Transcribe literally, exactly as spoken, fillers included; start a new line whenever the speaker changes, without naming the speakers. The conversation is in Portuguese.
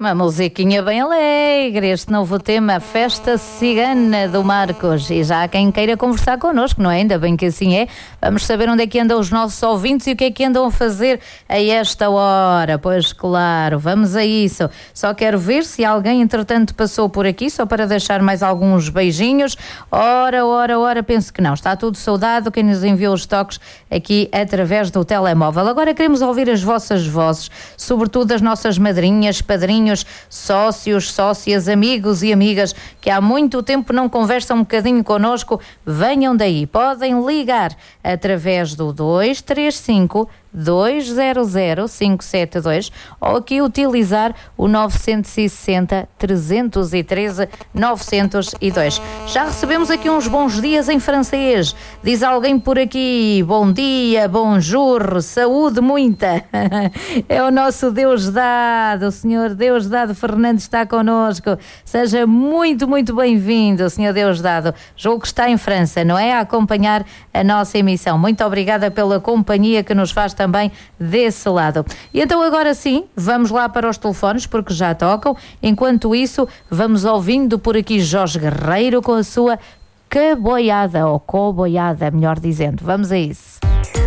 Uma musiquinha bem alegre, este novo tema, Festa Cigana do Marcos. E já há quem queira conversar connosco, não é? Ainda bem que assim é. Vamos saber onde é que andam os nossos ouvintes e o que é que andam a fazer a esta hora. Pois claro, vamos a isso. Só quero ver se alguém entretanto passou por aqui, só para deixar mais alguns beijinhos. Ora, ora, ora, penso que não. Está tudo saudado quem nos enviou os toques aqui através do telemóvel. Agora queremos ouvir as vossas vozes, sobretudo as nossas madrinhas, padrinhos, sócios, sócias, amigos e amigas que há muito tempo não conversam um bocadinho connosco. Venham daí, podem ligar através do dois três cinco, dois zero zero, cinco sete dois ou aqui utilizar o nove seis zero, três um três, nove zero dois. Já recebemos aqui uns bons dias em francês. Diz alguém por aqui: bom dia, bonjour, saúde muita. É o nosso Deus dado, o senhor Deus dado Fernando está connosco. Seja muito, muito bem-vindo, senhor Deus dado. Julgo que está em França, não é? A acompanhar a nossa emissão. Muito obrigada pela companhia que nos faz também desse lado. E então agora sim, vamos lá para os telefones porque já tocam. Enquanto isso, vamos ouvindo por aqui Jorge Guerreiro com a sua caboiada, ou coboiada, melhor dizendo. Vamos a isso.